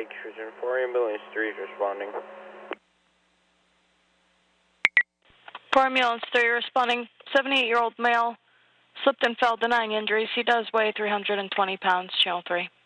Lake Cruiser 4, ambulance 3 is responding. 4 ambulance 3 responding. 78-year-old male slipped and fell, denying injuries. He does weigh 320 pounds, channel 3.